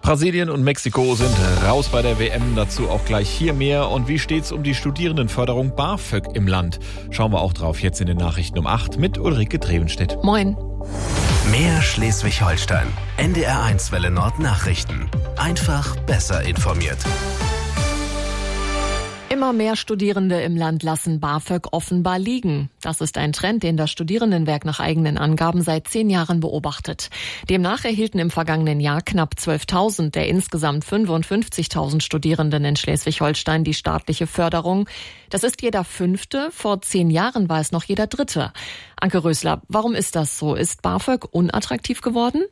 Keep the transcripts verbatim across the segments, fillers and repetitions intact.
Brasilien und Mexiko sind raus bei der W M, dazu auch gleich hier mehr. Und wie steht's um die Studierendenförderung BAföG im Land? Schauen wir auch drauf jetzt in den Nachrichten um acht mit Ulrike Drevenstedt. Moin. Mehr Schleswig-Holstein. N D R eins Welle Nord Nachrichten. Einfach besser informiert. Immer mehr Studierende im Land lassen BAföG offenbar liegen. Das ist ein Trend, den das Studierendenwerk nach eigenen Angaben seit zehn Jahren beobachtet. Demnach erhielten im vergangenen Jahr knapp zwölftausend der insgesamt fünfundfünfzigtausend Studierenden in Schleswig-Holstein die staatliche Förderung. Das ist jeder Fünfte. Vor zehn Jahren war es noch jeder Dritte. Anke Rösler, warum ist das so? Ist BAföG unattraktiv geworden?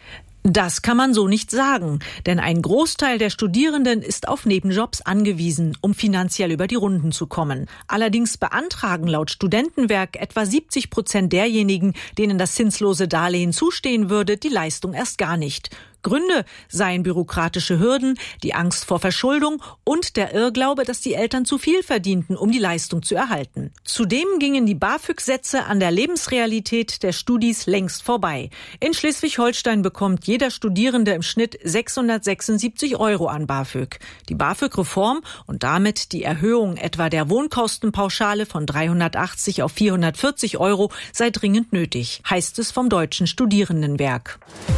Das kann man so nicht sagen, denn ein Großteil der Studierenden ist auf Nebenjobs angewiesen, um finanziell über die Runden zu kommen. Allerdings beantragen laut Studentenwerk etwa siebzig Prozent derjenigen, denen das zinslose Darlehen zustehen würde, die Leistung erst gar nicht. Gründe seien bürokratische Hürden, die Angst vor Verschuldung und der Irrglaube, dass die Eltern zu viel verdienten, um die Leistung zu erhalten. Zudem gingen die BAföG-Sätze an der Lebensrealität der Studis längst vorbei. In Schleswig-Holstein bekommt jeder Studierende im Schnitt sechshundertsechsundsiebzig Euro an BAföG. Die BAföG-Reform und damit die Erhöhung etwa der Wohnkostenpauschale von dreihundertachtzig auf vierhundertvierzig Euro sei dringend nötig, heißt es vom Deutschen Studierendenwerk.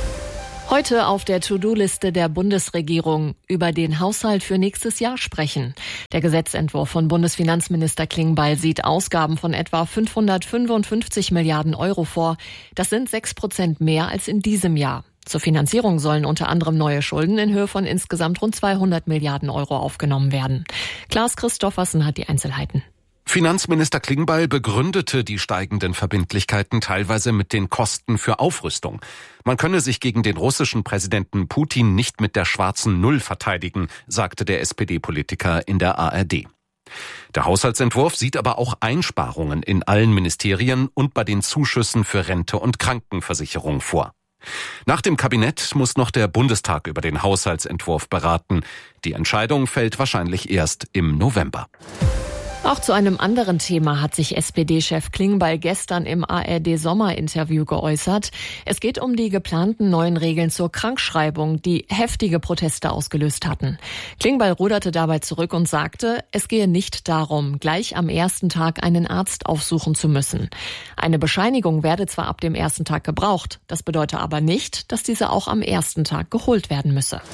Heute auf der To-Do-Liste der Bundesregierung über den Haushalt für nächstes Jahr sprechen. Der Gesetzentwurf von Bundesfinanzminister Klingbeil sieht Ausgaben von etwa fünfhundertfünfundfünfzig Milliarden Euro vor. Das sind sechs Prozent mehr als in diesem Jahr. Zur Finanzierung sollen unter anderem neue Schulden in Höhe von insgesamt rund zweihundert Milliarden Euro aufgenommen werden. Klaas Christoffersen hat die Einzelheiten. Finanzminister Klingbeil begründete die steigenden Verbindlichkeiten teilweise mit den Kosten für Aufrüstung. Man könne sich gegen den russischen Präsidenten Putin nicht mit der schwarzen Null verteidigen, sagte der S P D-Politiker in der A R D. Der Haushaltsentwurf sieht aber auch Einsparungen in allen Ministerien und bei den Zuschüssen für Rente und Krankenversicherung vor. Nach dem Kabinett muss noch der Bundestag über den Haushaltsentwurf beraten. Die Entscheidung fällt wahrscheinlich erst im November. Auch zu einem anderen Thema hat sich S P D-Chef Klingbeil gestern im A R D-Sommerinterview geäußert. Es geht um die geplanten neuen Regeln zur Krankschreibung, die heftige Proteste ausgelöst hatten. Klingbeil ruderte dabei zurück und sagte, es gehe nicht darum, gleich am ersten Tag einen Arzt aufsuchen zu müssen. Eine Bescheinigung werde zwar ab dem ersten Tag gebraucht, das bedeutet aber nicht, dass diese auch am ersten Tag geholt werden müsse.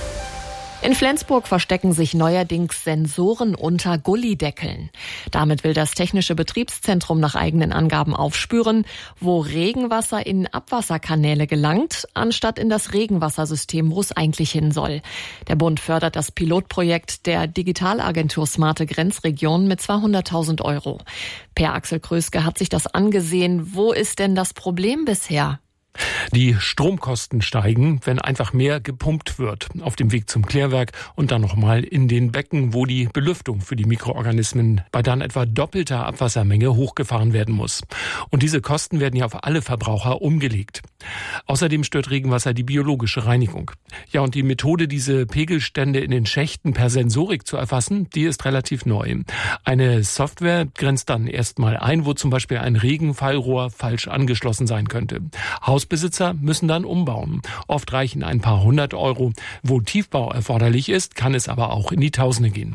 In Flensburg verstecken sich neuerdings Sensoren unter Gullydeckeln. Damit will das Technische Betriebszentrum nach eigenen Angaben aufspüren, wo Regenwasser in Abwasserkanäle gelangt, anstatt in das Regenwassersystem, wo es eigentlich hin soll. Der Bund fördert das Pilotprojekt der Digitalagentur Smarte Grenzregion mit zweihunderttausend Euro. Per Axel Kröske hat sich das angesehen. Wo ist denn das Problem bisher? Die Stromkosten steigen, wenn einfach mehr gepumpt wird auf dem Weg zum Klärwerk und dann nochmal in den Becken, wo die Belüftung für die Mikroorganismen bei dann etwa doppelter Abwassermenge hochgefahren werden muss. Und diese Kosten werden ja auf alle Verbraucher umgelegt. Außerdem stört Regenwasser die biologische Reinigung. Ja, und die Methode, diese Pegelstände in den Schächten per Sensorik zu erfassen, die ist relativ neu. Eine Software grenzt dann erstmal ein, wo zum Beispiel ein Regenfallrohr falsch angeschlossen sein könnte. Hausbesitzer müssen dann umbauen. Oft reichen ein paar hundert Euro. Wo Tiefbau erforderlich ist, kann es aber auch in die Tausende gehen.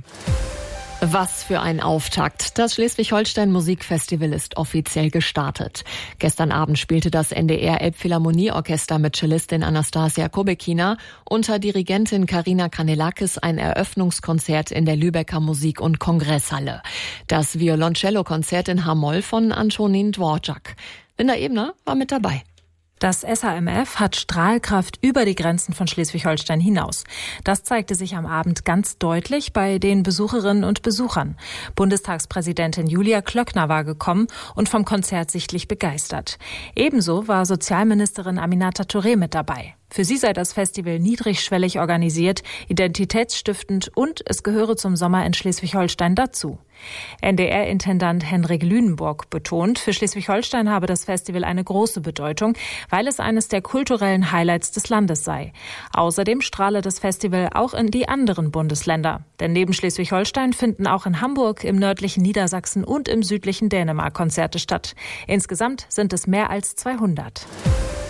Was für ein Auftakt. Das Schleswig-Holstein Musikfestival ist offiziell gestartet. Gestern Abend spielte das N D R Elbphilharmonieorchester mit Cellistin Anastasia Kobekina unter Dirigentin Karina Kanelakis ein Eröffnungskonzert in der Lübecker Musik- und Kongresshalle. Das Violoncello-Konzert in H-Moll von Antonin Dvorak. Linda Ebner war mit dabei. Das S H M F hat Strahlkraft über die Grenzen von Schleswig-Holstein hinaus. Das zeigte sich am Abend ganz deutlich bei den Besucherinnen und Besuchern. Bundestagspräsidentin Julia Klöckner war gekommen und vom Konzert sichtlich begeistert. Ebenso war Sozialministerin Aminata Touré mit dabei. Für sie sei das Festival niedrigschwellig organisiert, identitätsstiftend und es gehöre zum Sommer in Schleswig-Holstein dazu. N D R-Intendant Henrik Lünenburg betont, für Schleswig-Holstein habe das Festival eine große Bedeutung, weil es eines der kulturellen Highlights des Landes sei. Außerdem strahle das Festival auch in die anderen Bundesländer. Denn neben Schleswig-Holstein finden auch in Hamburg, im nördlichen Niedersachsen und im südlichen Dänemark Konzerte statt. Insgesamt sind es mehr als zweihundert.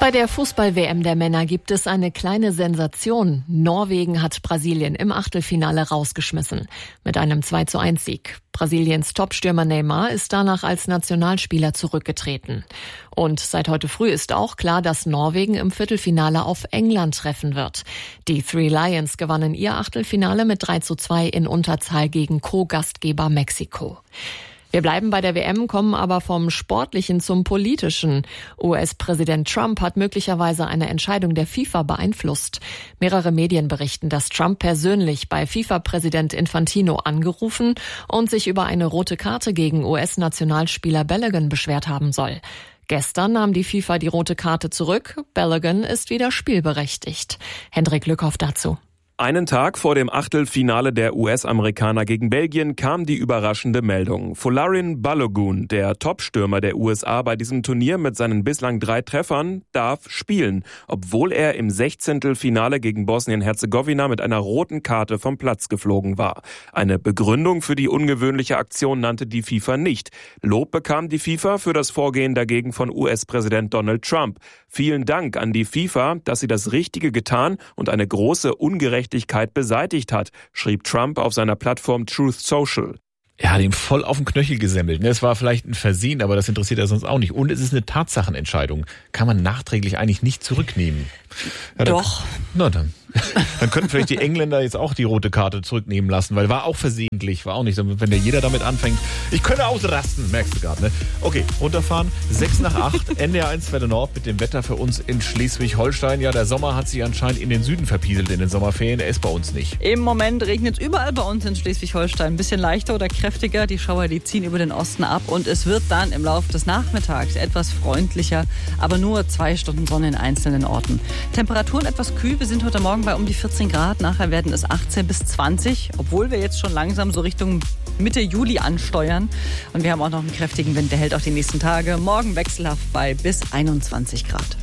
Bei der Fußball-W M der Männer gibt es eine kleine Sensation. Norwegen hat Brasilien im Achtelfinale rausgeschmissen. Mit einem zwei zu eins Sieg. Brasiliens Topstürmer Neymar ist danach als Nationalspieler zurückgetreten. Und seit heute früh ist auch klar, dass Norwegen im Viertelfinale auf England treffen wird. Die Three Lions gewannen ihr Achtelfinale mit drei zu zwei in Unterzahl gegen Co-Gastgeber Mexiko. Wir bleiben bei der W M, kommen aber vom Sportlichen zum Politischen. U S-Präsident Trump hat möglicherweise eine Entscheidung der FIFA beeinflusst. Mehrere Medien berichten, dass Trump persönlich bei FIFA-Präsident Infantino angerufen und sich über eine rote Karte gegen U S-Nationalspieler Balogun beschwert haben soll. Gestern nahm die FIFA die rote Karte zurück. Balogun ist wieder spielberechtigt. Hendrik Lückhoff dazu. Einen Tag vor dem Achtelfinale der U S-Amerikaner gegen Belgien kam die überraschende Meldung. Folarin Balogun, der Topstürmer der U S A bei diesem Turnier mit seinen bislang drei Treffern, darf spielen, obwohl er im Sechzehntelfinale gegen Bosnien-Herzegowina mit einer roten Karte vom Platz geflogen war. Eine Begründung für die ungewöhnliche Aktion nannte die FIFA nicht. Lob bekam die FIFA für das Vorgehen dagegen von U S-Präsident Donald Trump. Vielen Dank an die FIFA, dass sie das Richtige getan und eine große Ungerechtigkeit beseitigt hat, schrieb Trump auf seiner Plattform Truth Social. Er hat ihm voll auf den Knöchel gesemmelt. Es war vielleicht ein Versehen, aber das interessiert er sonst auch nicht. Und es ist eine Tatsachenentscheidung. Kann man nachträglich eigentlich nicht zurücknehmen. Ja, Doch. Dann, na dann. Dann könnten vielleicht die Engländer jetzt auch die rote Karte zurücknehmen lassen, weil war auch versehentlich, war auch nicht so, wenn der jeder damit anfängt. Ich könnte ausrasten, merkst du gerade, ne? Okay, runterfahren, sechs nach acht, N D R eins Welle Nord mit dem Wetter für uns in Schleswig-Holstein. Ja, der Sommer hat sich anscheinend in den Süden verpieselt in den Sommerferien, der ist bei uns nicht. Im Moment regnet es überall bei uns in Schleswig-Holstein. Ein bisschen leichter oder kräftiger, die Schauer, die ziehen über den Osten ab und es wird dann im Laufe des Nachmittags etwas freundlicher, aber nur zwei Stunden Sonne in einzelnen Orten. Temperaturen etwas kühl, wir sind heute Morgen bei um die vierzehn Grad, nachher werden es achtzehn bis zwanzig, obwohl wir jetzt schon langsam so Richtung Mitte Juli ansteuern. Und wir haben auch noch einen kräftigen Wind, der hält auch die nächsten Tage. Morgen wechselhaft bei bis einundzwanzig Grad.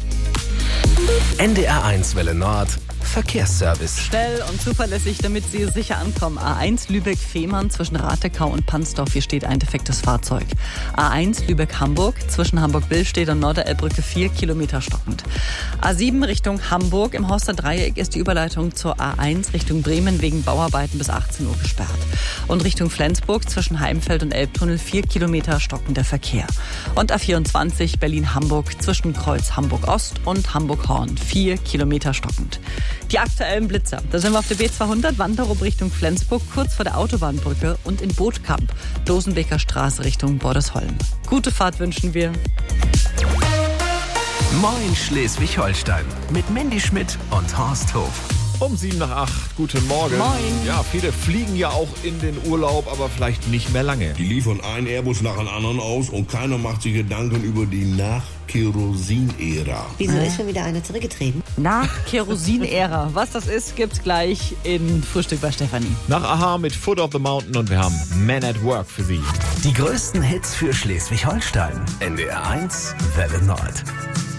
N D R eins Welle Nord Verkehrsservice. Schnell und zuverlässig, damit Sie sicher ankommen. A eins Lübeck-Fehmarn zwischen Ratekau und Pansdorf. Hier steht ein defektes Fahrzeug. A eins Lübeck-Hamburg zwischen Hamburg-Billstedt und Norderelbbrücke vier Kilometer stockend. A sieben Richtung Hamburg. Im Horster Dreieck ist die Überleitung zur A eins Richtung Bremen wegen Bauarbeiten bis achtzehn Uhr gesperrt. Und Richtung Flensburg zwischen Heimfeld und Elbtunnel vier Kilometer stockender Verkehr. Und A vierundzwanzig Berlin-Hamburg zwischen Kreuz Hamburg-Ost und Hamburg-Horn vier Kilometer stockend. Die aktuellen Blitzer. Da sind wir auf der B zweihundert, Wanderrup Richtung Flensburg, kurz vor der Autobahnbrücke und in Bootkamp, Dosenbeker Straße Richtung Bordesholm. Gute Fahrt wünschen wir. Moin Schleswig-Holstein mit Mandy Schmidt und Horst Hof. Um sieben nach acht, guten Morgen. Moin. Ja, viele fliegen ja auch in den Urlaub, aber vielleicht nicht mehr lange. Die liefern einen Airbus nach dem anderen aus und keiner macht sich Gedanken über die Nach-Kerosin-Ära. Wieso ist schon wieder eine zurückgetreten? Nach Kerosin-Ära. Was das ist, gibt's gleich in Frühstück bei Stefanie. Nach Aha mit Foot of the Mountain und wir haben Man at Work für Sie. Die größten Hits für Schleswig-Holstein. N D R eins Welle Nord.